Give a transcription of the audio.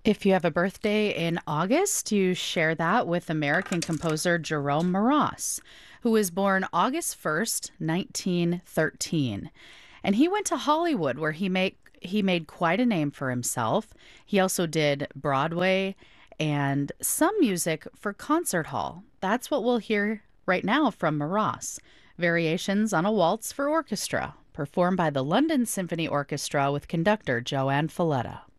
If you have a birthday in August, you share that with American composer Jerome Moross, who was born August 1st, 1913. And he went to Hollywood where he made quite a name for himself. He also did Broadway and some music for concert hall. That's what we'll hear right now from Moross. Variations on a Waltz for Orchestra, performed by the London Symphony Orchestra with conductor Joanne Falletta.